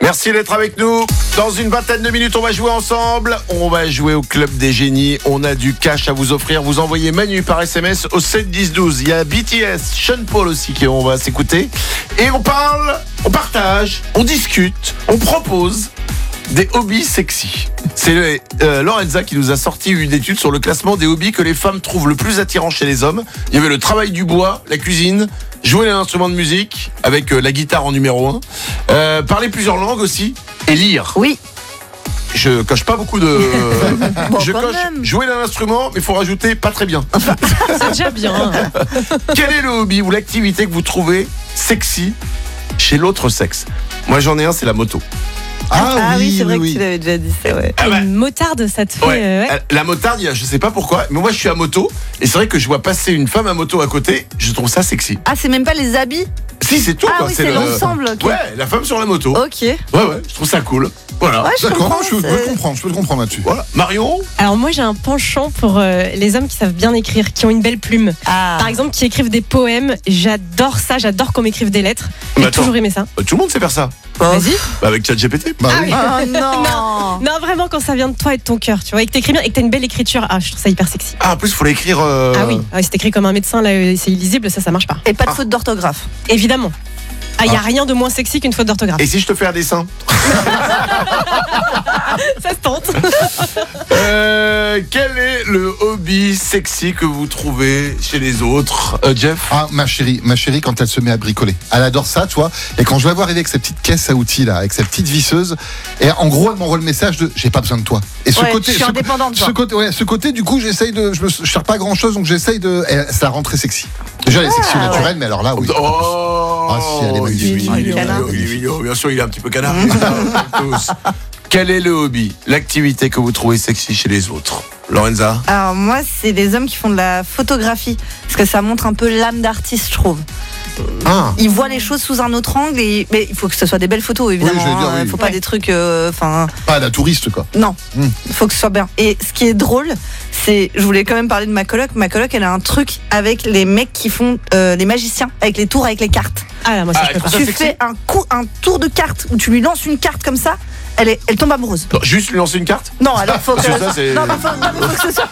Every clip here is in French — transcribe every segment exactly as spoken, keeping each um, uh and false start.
Merci d'être avec nous. Dans une vingtaine de minutes, on va jouer ensemble. On va jouer au Club des Génies. On a du cash à vous offrir. Vous envoyez Manu par S M S au sept dix douze. Il y a B T S, Sean Paul aussi qu'on va s'écouter. Et on parle, on partage, on discute, on propose des hobbies sexy. C'est euh, Lorenza qui nous a sorti une étude sur le classement des hobbies que les femmes trouvent le plus attirant chez les hommes. Il y avait le travail du bois, la cuisine, jouer un instrument de musique avec euh, la guitare en numéro un, euh, parler plusieurs langues aussi et lire. Oui. Je coche pas beaucoup de. Bon, je quand coche même. jouer d'un instrument, mais il faut rajouter pas très bien. C'est déjà bien. Quel est le hobby ou l'activité que vous trouvez sexy chez l'autre sexe? Moi j'en ai un, c'est la moto. Ah, ah oui, c'est vrai oui. que tu l'avais déjà dit, c'est vrai. Ah bah, Une motarde, ça te fait. ouais. euh, ouais. La motarde, il y a- je sais pas pourquoi, mais moi je suis à moto et c'est vrai que je vois passer une femme à moto à côté, je trouve ça sexy. Ah, c'est même pas les habits. Si, c'est tout. Ah quoi. oui, c'est le- l'ensemble, ok. Ouais, la femme sur la moto. Ok. Ouais, ouais, je trouve ça cool. Voilà. Ouais, je D'accord, comprends, je peux c'est- le comprendre, je peux le comprendre là-dessus. Voilà. Marion. Alors moi j'ai un penchant pour euh, les hommes qui savent bien écrire, qui ont une belle plume. Ah. Par exemple, qui écrivent des poèmes. J'adore ça, j'adore qu'on m'écrive des lettres. Mais J'ai attends. toujours aimé ça. Euh, Tout le monde sait faire ça. Vas-y. Bah, avec ChatGPT. Bah Ah oui. oui. Oh non. Non, vraiment, quand ça vient de toi et de ton cœur, tu vois, et que t'écris bien et que t'as une belle écriture, ah, je trouve ça hyper sexy. Ah, en plus, il faut l'écrire. euh, Ah oui, ah, si t'écris comme un médecin, là, euh, c'est illisible, ça, ça marche pas. Et pas de faute d'orthographe. Évidemment. Ah, il y a Ah. rien de moins sexy qu'une faute d'orthographe. Et si je te fais un dessin? Ça se tente. Euh, quel est le hobby sexy que vous trouvez chez les autres, Euh, Jeff? Ah, ma chérie, ma chérie, quand elle se met à bricoler. Elle adore ça, tu vois. Et quand je la vois arriver avec sa petite caisse à outils, là, avec sa petite visseuse, et en gros, elle m'envoie le message de j'ai pas besoin de toi. Et ce Ouais, côté, je suis ce, indépendante, ce genre. côté, ouais, ce côté, du coup, j'essaye de, je me je sers pas grand chose, donc j'essaye de, et ça la rend très sexy. Déjà, elle est sexy au Ah, naturel, mais alors là, oui. Oh, Ah, si, elle est magnifique. il est mignon, Il est canard. il est mignon. Bien sûr, il est un petit peu canard. Tous. Quel est le hobby, l'activité que vous trouvez sexy chez les autres? Lorenza? Alors moi, c'est les hommes qui font de la photographie. Parce que ça montre un peu l'âme d'artiste, je trouve. Ah, Ils voient les choses sous un autre angle. Et... Mais il faut que ce soit des belles photos, évidemment. Oui, j'allais dire, hein. oui. Faut pas Ouais. des trucs... Enfin... pas la touriste, quoi. Non, il Hmm. faut que ce soit bien. Et ce qui est drôle, c'est, je voulais quand même parler de ma coloc. Ma coloc, elle a un truc avec les mecs qui font euh, les magiciens, avec les tours, avec les cartes. Ah là, moi ça Ah, je peux elle pas. Ça, Tu sexy. fais un coup, un tour de carte où tu lui lances une carte comme ça, elle, est, elle tombe amoureuse. Non, juste lui lancer une carte? Non, alors faut que, Parce que ça, c'est- non, mais faut, non, mais faut que ce soit.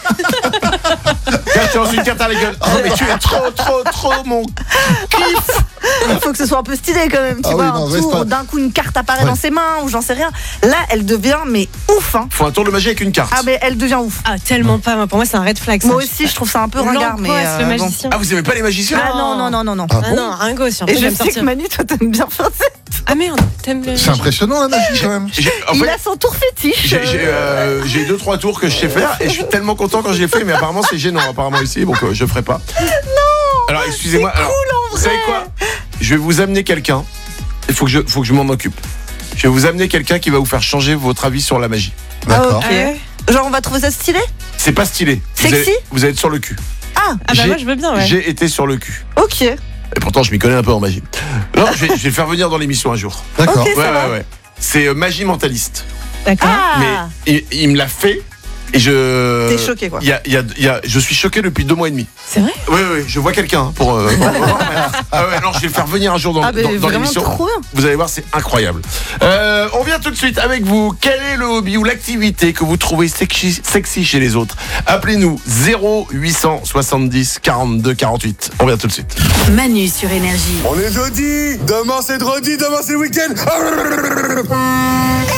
Tiens, tu lances une carte à la gueule. Oh, mais tu es trop, trop, trop mon kiff. Il faut que ce soit un peu stylé quand même, tu Ah vois, oui, un non, reste tour, pas- d'un coup une carte apparaît Ouais. dans ses mains ou j'en sais rien. Là, elle devient mais ouf, hein. Faut un tour de magie avec une carte. Ah mais elle devient ouf. Ah, tellement pas. Moi, pour moi, c'est un red flag. ça. Moi aussi, je trouve ça un peu ringard, mais L'angoisse, euh, le bon. magicien. Ah, vous aimez pas les magiciens? Ah non non non non non. Ah Ah bon non, Ringo, si un Et peu, je je vais me sais que sortir. Manu, toi t'aimes bien faire ça. Ah merde, t'aimes le. C'est impressionnant, la magie, quand même. J'ai- en Il fait, a son tour fétiche. J'ai j'ai, euh, j'ai deux trois tours que je sais faire et je suis tellement content quand je les fais, mais apparemment c'est gênant apparemment ici, donc euh, je ferai pas. Non. Alors excusez-moi. Alors, vous savez quoi? Je vais vous amener quelqu'un. Il faut que je faut que je m'en occupe. Je vais vous amener quelqu'un qui va vous faire changer votre avis sur la magie. D'accord. Ah, ok. Ah ouais. Genre on va trouver ça stylé. C'est pas stylé. Vous Sexy allez, vous allez être sur le cul. Ah, Ah bah J'ai- moi, je veux bien, ouais. J'ai été sur le cul. ok. Et pourtant je m'y connais un peu en magie. Non, je vais, je vais le faire venir dans l'émission un jour. D'accord. Ok. Ouais ça va. ouais ouais. C'est euh, magie mentaliste. D'accord. Ah, Mais il, il me l'a fait et je. T'es choqué, quoi. Il y a, il y a- il y a- je suis choqué depuis deux mois et demi. C'est vrai? Oui, oui, je vois quelqu'un hein, pour. euh, pour- pour- ah ouais, non, je vais le faire venir un jour dans, ah bah, dans- dans vraiment l'émission. trop bien. Vous allez voir, c'est incroyable. Euh, on vient tout de suite avec vous. Quel est le hobby ou l'activité que vous trouvez sexy, sexy chez les autres? Appelez-nous zéro huit cent soixante-dix quarante-deux quarante-huit. On vient tout de suite. Manu sur Énergie. On est jeudi, demain c'est dredi, demain c'est week-end.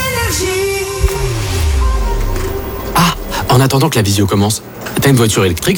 En attendant que la visio commence, t'as une voiture électrique,